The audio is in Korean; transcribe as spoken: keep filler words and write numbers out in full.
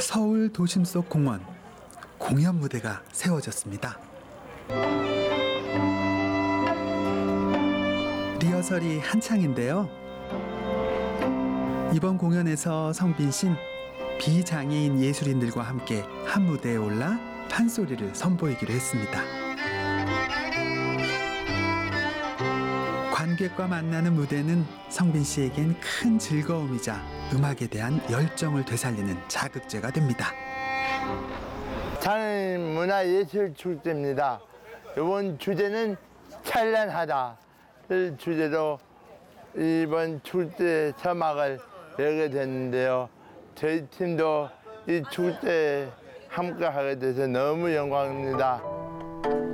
서울 도심 속 공원, 공연 무대가 세워졌습니다. 리허설이 한창인데요. 이번 공연에서 성빈 씨는 비장애인 예술인들과 함께 한 무대에 올라 판소리를 선보이기로 했습니다. 관객과 만나는 무대는 성빈 씨에겐 큰 즐거움이자 음악에 대한 열정을 되살리는 자극제가 됩니다. 장애인 문화예술축제입니다. 이번 주제는 찬란하다를 주제로 이번 축제 서막을 열게 됐는데요. 저희 팀도 이 축제에 함께하게 돼서 너무 영광입니다.